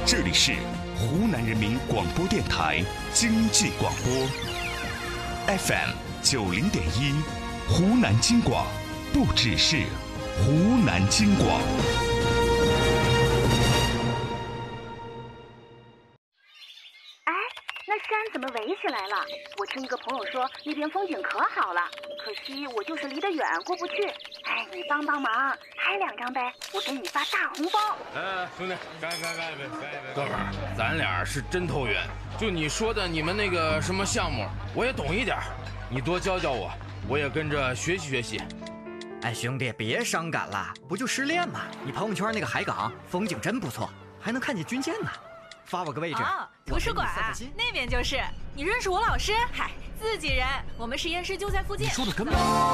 这里是湖南人民广播电台经济广播 FM 90.1，湖南经广，不只是湖南经广。 哎，那山怎么围起来了？我听一个朋友说那边风景可好了，可惜我就是离得远过不去。哎，你帮帮忙，拍2张呗，我给你发大红包。 兄弟，干！哥们儿，咱俩是真投缘。就你说的你们那个什么项目，我也懂一点，你多教教我，我也跟着学习学习。 哎，兄弟，别伤感了，不就失恋吗？你朋友圈那个海港风景真不错，还能看见军舰呢。发我个位置。 图书馆那边就是。你认识我老师？嗨，自己人，我们实验室就在附近。 你说的根本。